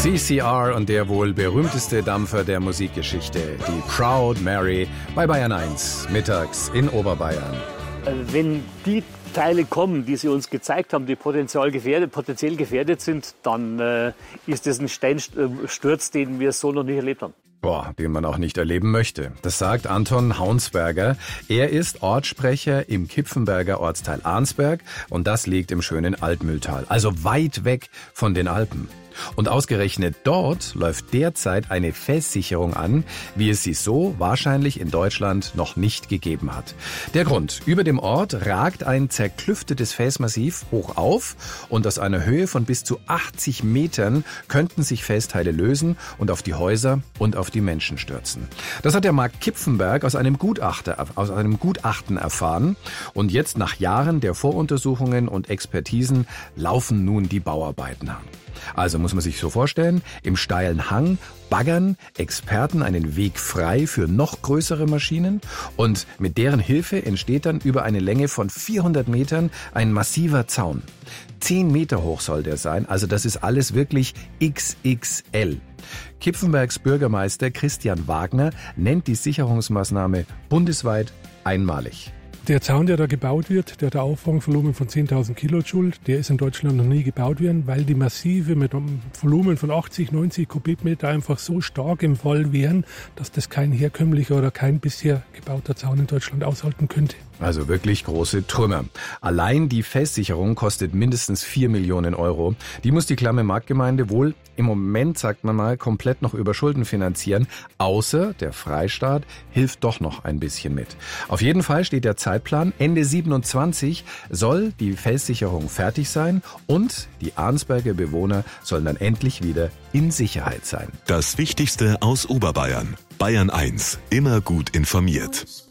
CCR und der wohl berühmteste Dampfer der Musikgeschichte, die Proud Mary bei Bayern 1, mittags in Oberbayern. Wenn die Teile kommen, die Sie uns gezeigt haben, die potenziell gefährdet sind, dann ist das ein Steinsturz, den wir so noch nicht erlebt haben. Den man auch nicht erleben möchte. Das sagt Anton Haunsberger. Er ist Ortssprecher im Kipfenberger Ortsteil Arnsberg und das liegt im schönen Altmühltal, also weit weg von den Alpen. Und ausgerechnet dort läuft derzeit eine Felssicherung an, wie es sie so wahrscheinlich in Deutschland noch nicht gegeben hat. Der Grund: Über dem Ort ragt ein zerklüftetes Felsmassiv hoch auf und aus einer Höhe von bis zu 80 Metern könnten sich Felsteile lösen und auf die Häuser und auf die Menschen stürzen. Das hat der Mark Kipfenberg aus einem Gutachten erfahren und jetzt nach Jahren der Voruntersuchungen und Expertisen laufen nun die Bauarbeiten an. Also muss man sich so vorstellen, im steilen Hang baggern Experten einen Weg frei für noch größere Maschinen und mit deren Hilfe entsteht dann über eine Länge von 400 Metern ein massiver Zaun. 10 Meter hoch soll der sein, also das ist alles wirklich XXL. Kipfenbergs Bürgermeister Christian Wagner nennt die Sicherungsmaßnahme bundesweit einmalig. Der Zaun, der da gebaut wird, der hat ein Auffangvolumen von 10.000 Kilojoule, der ist in Deutschland noch nie gebaut worden, weil die Massive mit einem Volumen von 80, 90 Kubikmeter einfach so stark im Fall wären, dass das kein herkömmlicher oder kein bisher gebauter Zaun in Deutschland aushalten könnte. Also wirklich große Trümmer. Allein die Festsicherung kostet mindestens 4 Millionen Euro. Die muss die klamme Marktgemeinde wohl im Moment, sagt man mal, komplett noch über Schulden finanzieren. Außer der Freistaat hilft doch noch ein bisschen mit. Auf jeden Fall steht der Zeitplan. Ende 27 soll die Felssicherung fertig sein und die Arnsberger Bewohner sollen dann endlich wieder in Sicherheit sein. Das Wichtigste aus Oberbayern. Bayern 1, immer gut informiert.